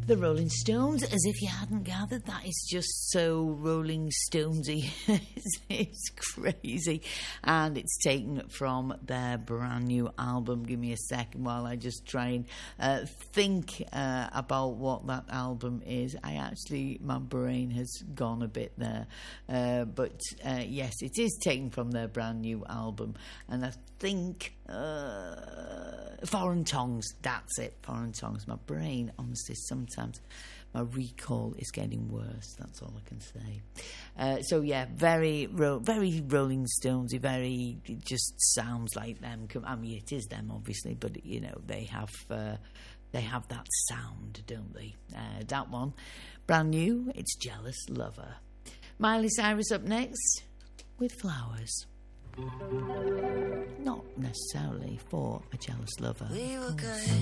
The Rolling Stones, as if you hadn't gathered, that is just so Rolling Stonesy. It's crazy. And it's taken from their brand new album. Give me a second while I just try and think about what that album is. My brain has gone a bit there. But yes, it is taken from their brand new album. And I think Foreign Tongues, that's it, Foreign Tongues. My brain, honestly, sometimes my recall is getting worse, that's all I can say. So yeah, very Rolling Stonesy, it just sounds like them. I mean, it is them obviously, but you know, they have that sound, don't they? That one, brand new, it's Jealous Lover. Miley Cyrus up next with Flowers. Not necessarily for a jealous lover. We were good,